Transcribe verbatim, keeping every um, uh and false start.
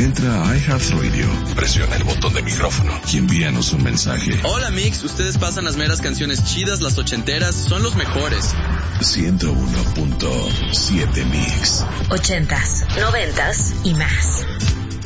Entra a iHeartRadio, presiona el botón de micrófono y envíanos un mensaje. Hola Mix, ustedes pasan las meras canciones chidas, las ochenteras, son los mejores. ciento uno punto siete Mix. Ochentas, noventas y más.